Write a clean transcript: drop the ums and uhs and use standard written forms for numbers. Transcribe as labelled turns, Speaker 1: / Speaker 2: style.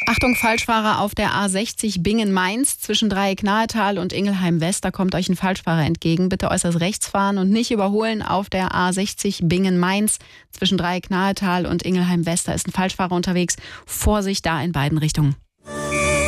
Speaker 1: Achtung, Falschfahrer auf der A60 Bingen-Mainz zwischen Dreieck-Nahetal und Ingelheim-West. Da kommt euch ein Falschfahrer entgegen. Bitte äußerst rechts fahren und nicht überholen auf der A60 Bingen-Mainz zwischen Dreieck-Nahetal und Ingelheim-West. Da ist ein Falschfahrer unterwegs. Vorsicht da in beiden Richtungen.